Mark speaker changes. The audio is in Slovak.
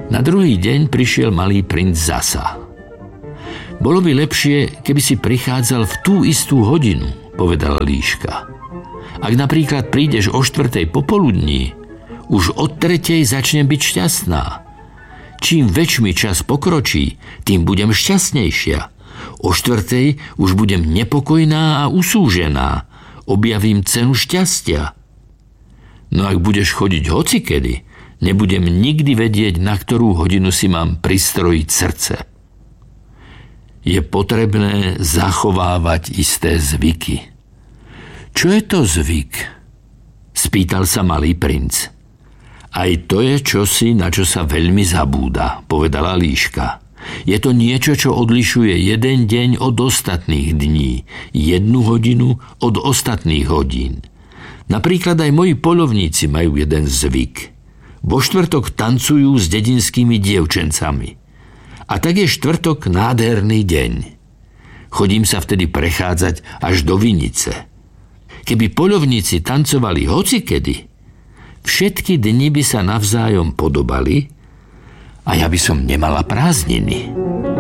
Speaker 1: Na druhý deň prišiel malý princ zasa. Bolo by lepšie, keby si prichádzal v tú istú hodinu, povedala líška. Ak napríklad prídeš o 4:00 popoludní, už od 3:00 začnem byť šťastná. Čím väčší čas pokročí, tým budem šťastnejšia. O 4:00 už budem nepokojná a usúžená. Objavím cenu šťastia. No ak budeš chodiť hocikedy, nebudem nikdy vedieť, na ktorú hodinu si mám pristrojiť srdce. Je potrebné zachovávať isté zvyky. Čo je to zvyk? Spýtal sa malý princ. Aj to je čosi, na čo sa veľmi zabúda, povedala líška. Je to niečo, čo odlišuje jeden deň od ostatných dní, 1 hodinu od ostatných hodín. Napríklad aj moji poľovníci majú jeden zvyk. Vo štvrtok tancujú s dedinskými dievčencami. A tak je štvrtok nádherný deň. Chodím sa vtedy prechádzať až do vinice. Keby poľovníci tancovali hocikedy, všetky dni by sa navzájom podobali a ja by som nemala prázdniny.